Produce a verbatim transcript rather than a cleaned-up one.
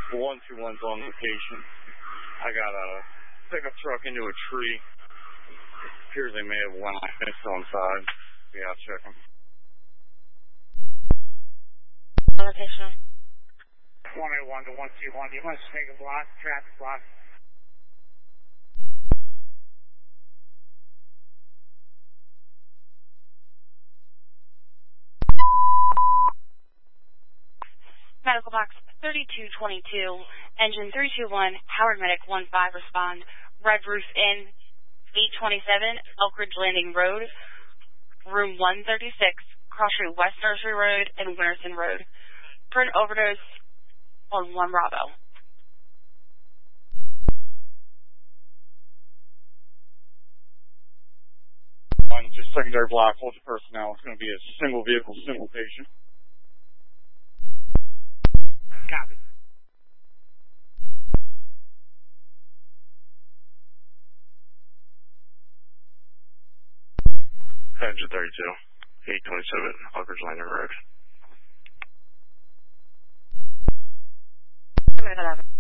one two one's on location. I got a pickup truck into a tree. Appears they may have one missed on side. Yeah, I'll check them. Location. one eight one to one two one. Do you want to take a block? Traffic block. Medical box thirty-two twenty-two, engine three two one, Howard Medic one five, respond. Red Roof Inn, eight twenty-seven, Elk Ridge Landing Road, room one thirty-six, cross street West Nursery Road and Winterson Road. For an overdose on one Bravo. On just secondary block, hold your personnel. It's going to be a single vehicle, single patient. Copy. Engine thirty-two, eight twenty-seven, Elk Ridge Landing Road. eleven.